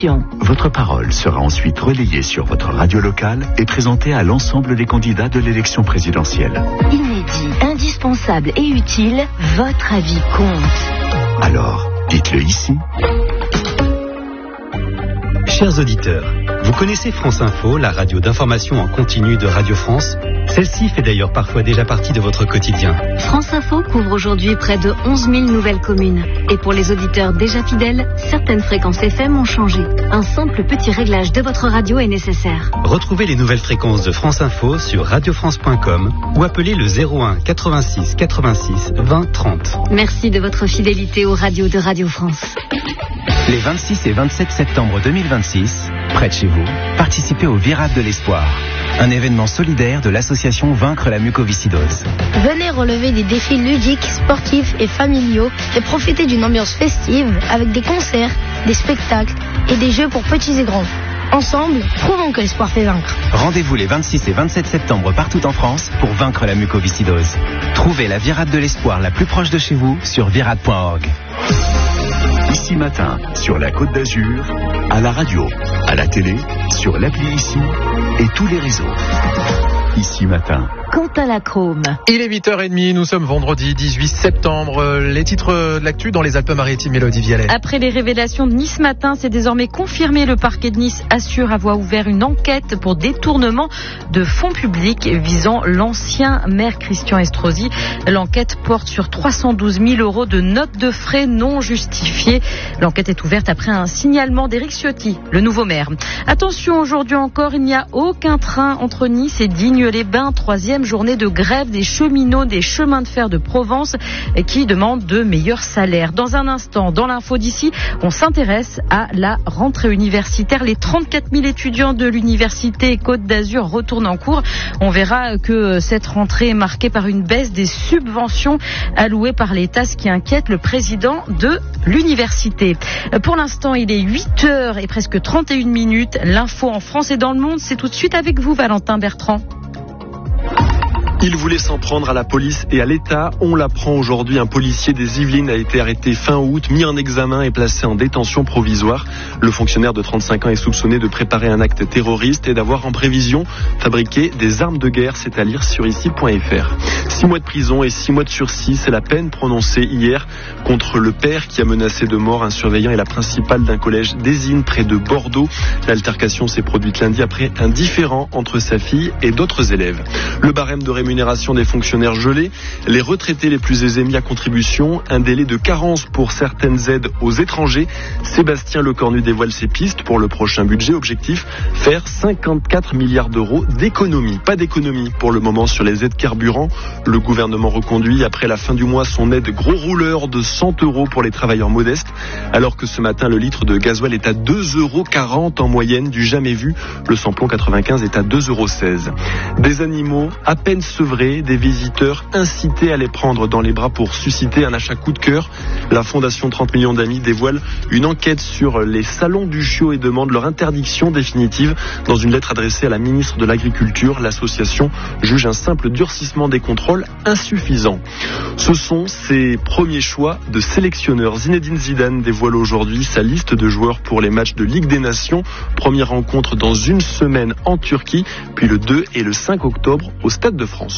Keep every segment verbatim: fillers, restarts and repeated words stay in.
Votre parole sera ensuite relayée sur votre radio locale et présentée à l'ensemble des candidats de l'élection présidentielle. Inédit, indispensable et utile, votre avis compte. Alors, dites-le ici. Chers auditeurs, vous connaissez France Info, la radio d'information en continu de Radio France? Celle-ci fait d'ailleurs parfois déjà partie de votre quotidien. France Info couvre aujourd'hui près de onze mille nouvelles communes. Et pour les auditeurs déjà fidèles, certaines fréquences F M ont changé. Un simple petit réglage de votre radio est nécessaire. Retrouvez les nouvelles fréquences de France Info sur radio france point com ou appelez le zéro un quatre-vingt-six quatre-vingt-six vingt trente. Merci de votre fidélité aux radios de Radio France. Les vingt-six et vingt-sept septembre deux mille vingt-six, près de chez vous, participez au Virade de l'Espoir, un événement solidaire de l'association Vaincre la mucoviscidose. Venez relever des défis ludiques, sportifs et familiaux et profiter d'une ambiance festive avec des concerts, des spectacles et des jeux pour petits et grands. Ensemble, prouvons que l'espoir fait vaincre. Rendez-vous les vingt-six et vingt-sept septembre partout en France pour vaincre la mucoviscidose. Trouvez la Virade de l'Espoir la plus proche de chez vous sur virade point org. Ici Matin, sur la Côte d'Azur, à la radio, à la télé, sur l'appli Ici et tous les réseaux. Ici Matin. Quentin Lacrome. Il est huit heures trente, nous sommes vendredi dix-huit septembre. Les titres de l'actu dans les Alpes-Maritimes, Mélodie Vialet. Après les révélations de Nice Matin, c'est désormais confirmé. Le parquet de Nice assure avoir ouvert une enquête pour détournement de fonds publics visant l'ancien maire Christian Estrosi. L'enquête porte sur trois cent douze mille euros de notes de frais non justifiées. L'enquête est ouverte après un signalement d'Éric Ciotti, le nouveau maire. Attention, aujourd'hui encore, il n'y a aucun train entre Nice et Digne-les-Bains. Troisième journée de grève des cheminots des chemins de fer de Provence qui demandent de meilleurs salaires. Dans un instant, dans l'info d'ici, on s'intéresse à la rentrée universitaire. Les trente-quatre mille étudiants de l'université Côte d'Azur retournent en cours. On verra que cette rentrée est marquée par une baisse des subventions allouées par l'État, ce qui inquiète le président de l'université. Pour l'instant, il est huit heures et presque trente et une minutes. L'info en France et dans le monde, c'est tout de suite avec vous, Valentin Bertrand. Il voulait s'en prendre à la police et à l'État. On l'apprend aujourd'hui. Un policier des Yvelines a été arrêté fin août, mis en examen et placé en détention provisoire. Le fonctionnaire de trente-cinq ans est soupçonné de préparer un acte terroriste et d'avoir en prévision fabriqué des armes de guerre. C'est à lire sur ici point f r. Six mois de prison et six mois de sursis, c'est la peine prononcée hier contre le père qui a menacé de mort un surveillant et la principale d'un collège d'Ésine près de Bordeaux. L'altercation s'est produite lundi après un différend entre sa fille et d'autres élèves. Le barème de rémunération des fonctionnaires gelés, les retraités les plus aisés mis à contribution, un délai de carence pour certaines aides aux étrangers. Sébastien Lecornu dévoile ses pistes pour le prochain budget. Objectif, faire cinquante-quatre milliards d'euros d'économies. Pas d'économie pour le moment sur les aides carburant. Le gouvernement reconduit après la fin du mois son aide gros rouleur de cent euros pour les travailleurs modestes, alors que ce matin le litre de gasoil est à deux euros quarante en moyenne, du jamais vu. Le samplon quatre-vingt-quinze est à deux euros seize. Des animaux à peine sevrés, des visiteurs incités à les prendre dans les bras pour susciter un achat coup de cœur. La fondation trente millions d'amis dévoile une enquête sur les salons du chiot et demande leur interdiction définitive. Dans une lettre adressée à la ministre de l'Agriculture, l'association juge un simple durcissement des contrôles insuffisant. Ce sont ses premiers choix de sélectionneur. Zinedine Zidane dévoile aujourd'hui sa liste de joueurs pour les matchs de Ligue des Nations. Première rencontre dans une semaine en Turquie, puis le deux et le cinq octobre au Stade de France.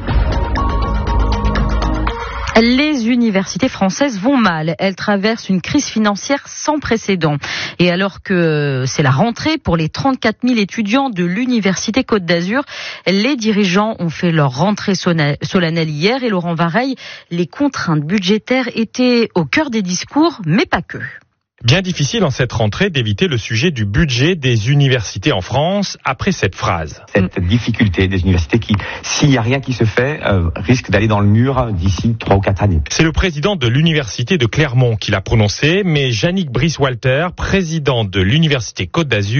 Les universités françaises vont mal. Elles traversent une crise financière sans précédent. Et alors que c'est la rentrée pour les trente-quatre mille étudiants de l'université Côte d'Azur, les dirigeants ont fait leur rentrée solennelle hier. Et Laurent Vareille, les contraintes budgétaires étaient au cœur des discours, mais pas que. Bien difficile en cette rentrée d'éviter le sujet du budget des universités en France après cette phrase. Cette difficulté des universités qui, s'il n'y a rien qui se fait, euh, risque d'aller dans le mur d'ici trois ou quatre années. C'est le président de l'université de Clermont qui l'a prononcé, mais Yannick Brice-Walter, président de l'université Côte d'Azur,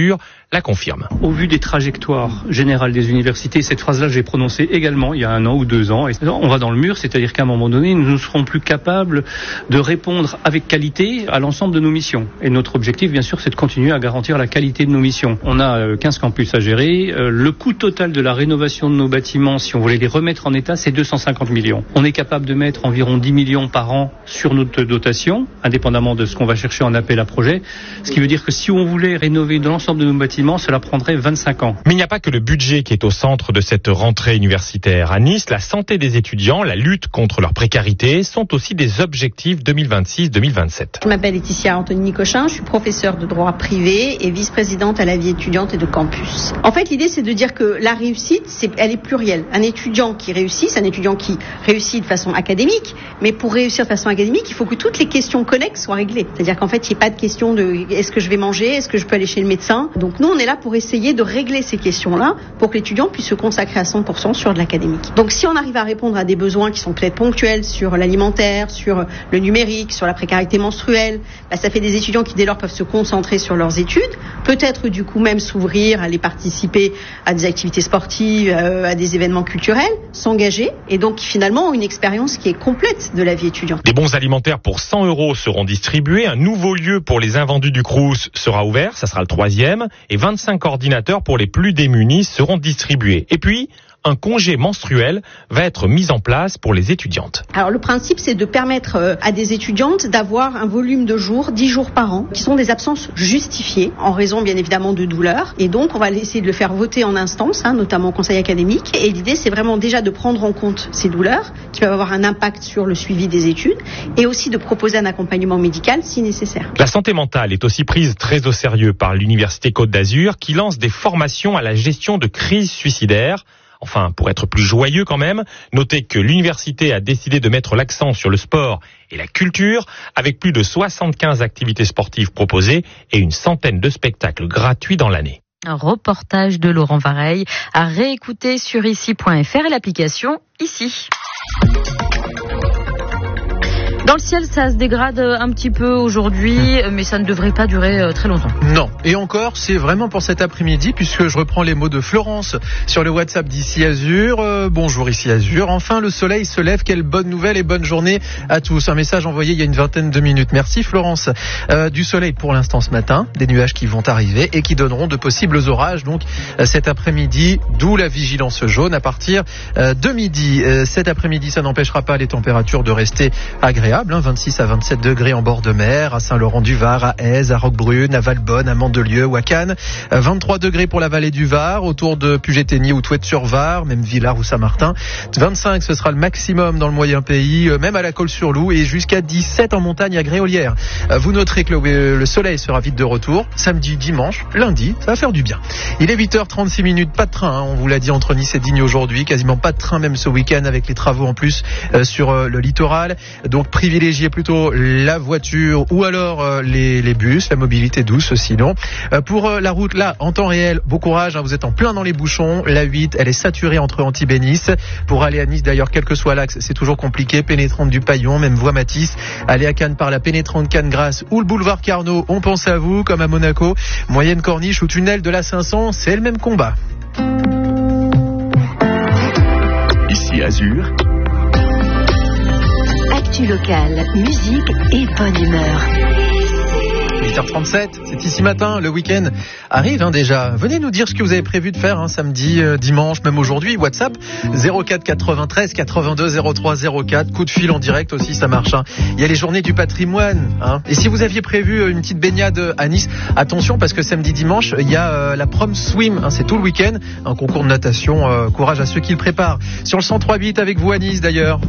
la confirme. Au vu des trajectoires générales des universités, cette phrase-là, j'ai prononcée également il y a un an ou deux ans. Et on va dans le mur, c'est-à-dire qu'à un moment donné, nous ne serons plus capables de répondre avec qualité à l'ensemble de nos missions. Et notre objectif, bien sûr, c'est de continuer à garantir la qualité de nos missions. On a quinze campus à gérer. Le coût total de la rénovation de nos bâtiments, si on voulait les remettre en état, c'est deux cent cinquante millions. On est capable de mettre environ dix millions par an sur notre dotation, indépendamment de ce qu'on va chercher en appel à projet. Ce qui veut dire que si on voulait rénover de l'ensemble de nos bâtiments, cela prendrait vingt-cinq ans. Mais il n'y a pas que le budget qui est au centre de cette rentrée universitaire. À Nice, la santé des étudiants, la lutte contre leur précarité sont aussi des objectifs deux mille vingt-six deux mille vingt-sept. Je m'appelle Laetitia Anthony-Cochin, je suis professeure de droit privé et vice-présidente à la vie étudiante et de campus. En fait, l'idée, c'est de dire que la réussite, c'est, elle est plurielle. Un étudiant qui réussit, c'est un étudiant qui réussit de façon académique, mais pour réussir de façon académique, il faut que toutes les questions connexes soient réglées. C'est-à-dire qu'en fait, il n'y ait pas de question de est-ce que je vais manger, est-ce que je peux aller chez le médecin. Donc nous, on est là pour essayer de régler ces questions-là pour que l'étudiant puisse se consacrer à cent pour cent sur de l'académique. Donc si on arrive à répondre à des besoins qui sont peut-être ponctuels sur l'alimentaire, sur le numérique, sur la précarité menstruelle, bah, ça fait des étudiants qui dès lors peuvent se concentrer sur leurs études, peut-être du coup même s'ouvrir, aller participer à des activités sportives, euh, à des événements culturels, s'engager et donc finalement ont une expérience qui est complète de la vie étudiante. Des bons alimentaires pour cent euros seront distribués, un nouveau lieu pour les invendus du Crous sera ouvert, ça sera le troisième, et vingt-cinq ordinateurs pour les plus démunis seront distribués. Et puis, un congé menstruel va être mis en place pour les étudiantes. Alors le principe, c'est de permettre euh, à des étudiantes d'avoir un volume de jours, dix jours par an, qui sont des absences justifiées, en raison bien évidemment de douleurs. Et donc on va essayer de le faire voter en instance, hein, notamment au conseil académique. Et l'idée, c'est vraiment déjà de prendre en compte ces douleurs, qui peuvent avoir un impact sur le suivi des études, et aussi de proposer un accompagnement médical si nécessaire. La santé mentale est aussi prise très au sérieux par l'Université Côte d'Azur, qui lance des formations à la gestion de crises suicidaires. Enfin, pour être plus joyeux quand même, notez que l'université a décidé de mettre l'accent sur le sport et la culture, avec plus de soixante-quinze activités sportives proposées et une centaine de spectacles gratuits dans l'année. Un reportage de Laurent Vareille à réécouter sur ici point f r et l'application Ici. Dans le ciel, ça se dégrade un petit peu aujourd'hui, mais ça ne devrait pas durer très longtemps. Non. Et encore, c'est vraiment pour cet après-midi, puisque je reprends les mots de Florence sur le WhatsApp d'Ici Azur. Euh, bonjour Ici Azur. Enfin, le soleil se lève. Quelle bonne nouvelle et bonne journée à tous. Un message envoyé il y a une vingtaine de minutes. Merci Florence. Euh, du soleil pour l'instant ce matin, des nuages qui vont arriver et qui donneront de possibles orages donc euh, cet après-midi, d'où la vigilance jaune à partir euh, de midi. Euh, cet après-midi, ça n'empêchera pas les températures de rester agréables. vingt-six à vingt-sept degrés en bord de mer, à Saint-Laurent-du-Var, à Aise, à Roquebrune, à Valbonne, à Mandelieu ou à Cannes. vingt-trois degrés pour la vallée du Var, autour de Puget-Théniers ou Touette-sur-Var, même Villars ou Saint-Martin. vingt-cinq, ce sera le maximum dans le moyen pays, même à la Colle-sur-Loup, et jusqu'à dix-sept en montagne à Gréolière. Vous noterez que le, le soleil sera vite de retour. Samedi, dimanche, lundi, ça va faire du bien. Il est huit heures trente-six minutes, pas de train, hein, on vous l'a dit, entre Nice et Digne aujourd'hui, quasiment pas de train même ce week-end avec les travaux en plus euh, sur euh, le littoral. Donc privilégiez plutôt la voiture ou alors euh, les, les bus, la mobilité douce sinon. Euh, pour euh, la route là, en temps réel, bon courage, hein, vous êtes en plein dans les bouchons. La huit, elle est saturée entre Antibes et Nice. Pour aller à Nice d'ailleurs, quel que soit l'axe, c'est toujours compliqué. Pénétrante du Paillon, même voie Matisse. Aller à Cannes par la pénétrante Cannes-Grasse ou le boulevard Carnot, on pense à vous, comme à Monaco. Moyenne Corniche ou tunnel de la cinq cents, c'est le même combat. Ici Azur. Actu locale, musique et bonne humeur. huit heures trente-sept, c'est Ici Matin, le week-end arrive hein, déjà. Venez nous dire ce que vous avez prévu de faire hein, samedi, euh, dimanche, même aujourd'hui. WhatsApp zéro quatre quatre-vingt-treize quatre-vingt-deux zéro trois zéro quatre. Coup de fil en direct aussi, ça marche. Hein. Il y a les journées du patrimoine. Hein. Et si vous aviez prévu une petite baignade à Nice, attention parce que samedi, dimanche, il y a euh, la prom swim. Hein, c'est tout le week-end, un concours de natation. Euh, courage à ceux qui le préparent. Sur le cent trois huit avec vous à Nice d'ailleurs.